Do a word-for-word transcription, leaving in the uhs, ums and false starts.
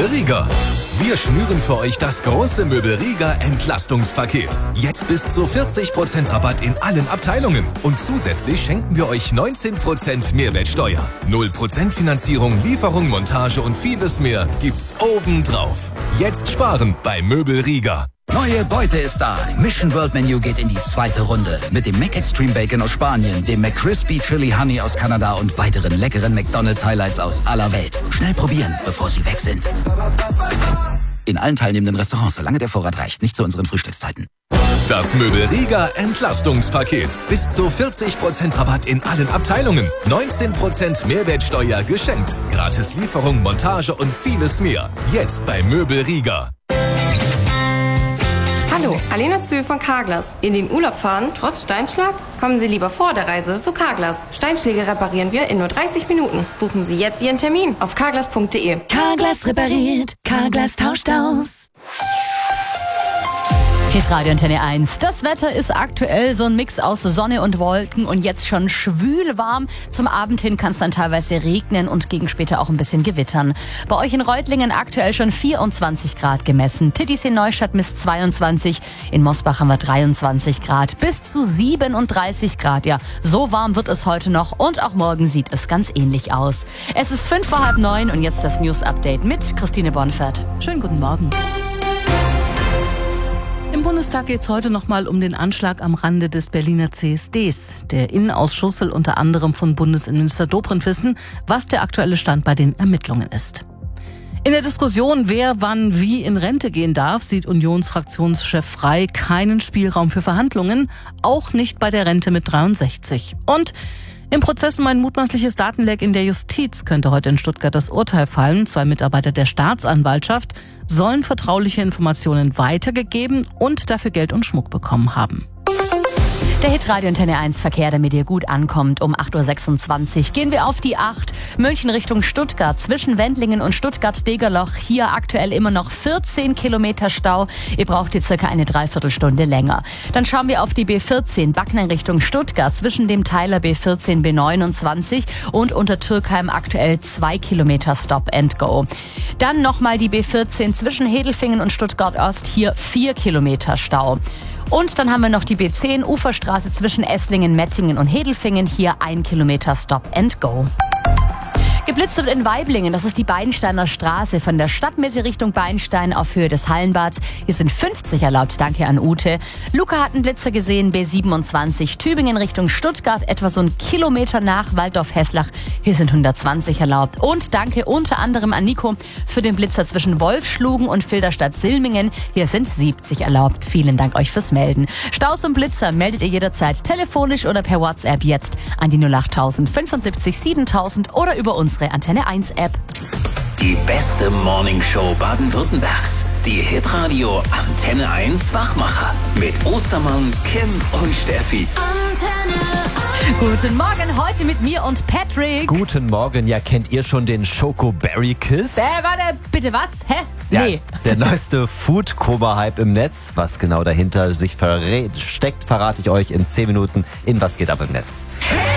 Möbelrieger. Wir schnüren für euch das große Möbelrieger Entlastungspaket. Jetzt bis zu vierzig Prozent Rabatt in allen Abteilungen. Und zusätzlich schenken wir euch neunzehn Prozent Mehrwertsteuer. null Prozent Finanzierung, Lieferung, Montage und vieles mehr gibt's obendrauf. Jetzt sparen bei Möbelrieger. Neue Beute ist da. Mission World Menu geht in die zweite Runde. Mit dem Mac Extreme Bacon aus Spanien, dem McCrispy Chili Honey aus Kanada und weiteren leckeren McDonald's Highlights aus aller Welt. Schnell probieren, bevor sie weg sind. In allen teilnehmenden Restaurants, solange der Vorrat reicht. Nicht zu unseren Frühstückszeiten. Das Möbelrieger Entlastungspaket. Bis zu vierzig Prozent Rabatt in allen Abteilungen. neunzehn Prozent Mehrwertsteuer geschenkt. Gratis Lieferung, Montage und vieles mehr. Jetzt bei Möbelrieger. Hallo, Alena Zühl von Carglass. In den Urlaub fahren, trotz Steinschlag? Kommen Sie lieber vor der Reise zu Carglass. Steinschläge reparieren wir in nur dreißig Minuten. Buchen Sie jetzt Ihren Termin auf carglass punkt de. Carglass repariert, Carglass tauscht aus. Hitradio Antenne eins. Das Wetter ist aktuell so ein Mix aus Sonne und Wolken und jetzt schon schwül warm. Zum Abend hin kann es dann teilweise regnen und gegen später auch ein bisschen gewittern. Bei euch in Reutlingen aktuell schon vierundzwanzig Grad gemessen. Tittis in Neustadt misst zweiundzwanzig. In Mosbach haben wir dreiundzwanzig Grad. Bis zu siebenunddreißig Grad. Ja, so warm wird es heute noch und auch morgen sieht es ganz ähnlich aus. Es ist fünf vor halb neun und jetzt das News-Update mit Christine Bonfert. Schönen guten Morgen. Im Bundestag geht es heute nochmal um den Anschlag am Rande des Berliner C S Ds. Der Innenausschuss will unter anderem von Bundesinnenminister Dobrindt wissen, was der aktuelle Stand bei den Ermittlungen ist. In der Diskussion, wer wann wie in Rente gehen darf, sieht Unionsfraktionschef Frey keinen Spielraum für Verhandlungen, auch nicht bei der Rente mit dreiundsechzig. Und im Prozess um ein mutmaßliches Datenleck in der Justiz könnte heute in Stuttgart das Urteil fallen. Zwei Mitarbeiter der Staatsanwaltschaft sollen vertrauliche Informationen weitergegeben und dafür Geld und Schmuck bekommen haben. Der Hitradio Antenne eins Verkehr, damit ihr gut ankommt. Um acht Uhr sechsundzwanzig gehen wir auf die acht. München Richtung Stuttgart. Zwischen Wendlingen und Stuttgart-Degerloch. Hier aktuell immer noch vierzehn Kilometer Stau. Ihr braucht hier circa eine Dreiviertelstunde länger. Dann schauen wir auf die B vierzehn. Backnang Richtung Stuttgart. Zwischen dem Teiler B vierzehn, B neunundzwanzig und unter Türkheim aktuell zwei Kilometer Stop and Go. Dann nochmal die B vierzehn zwischen Hedelfingen und Stuttgart-Ost. Hier vier Kilometer Stau. Und dann haben wir noch die B zehn, Uferstraße zwischen Esslingen, Mettingen und Hedelfingen. Hier ein Kilometer Stop and Go. Geblitzt wird in Waiblingen, das ist die Beinsteiner Straße von der Stadtmitte Richtung Beinstein auf Höhe des Hallenbads. Hier sind fünfzig erlaubt, danke an Ute. Luca hat einen Blitzer gesehen, B siebenundzwanzig, Tübingen Richtung Stuttgart, etwa so ein Kilometer nach Waldorf-Hesslach. Hier sind hundertzwanzig erlaubt. Und danke unter anderem an Nico für den Blitzer zwischen Wolfschlugen und Filderstadt-Silmingen. Hier sind siebzig erlaubt. Vielen Dank euch fürs Melden. Staus und Blitzer meldet ihr jederzeit telefonisch oder per WhatsApp jetzt an die null acht tausend fünfundsiebzig siebentausend oder über unsere Antenne eins App. Die beste Morningshow Baden-Württembergs. Die Hitradio Antenne eins Wachmacher. Mit Ostermann, Kim und Steffi. Antenne eins. Guten Morgen, heute mit mir und Patrick. Guten Morgen, ja, kennt ihr schon den Schokoberry Kiss? Äh, warte, bitte was? Hä? Ja, Nee. ist der neueste Food-Koma-Hype im Netz. Was genau dahinter sich versteckt, verrate ich euch in zehn Minuten in Was geht ab im Netz. Hey!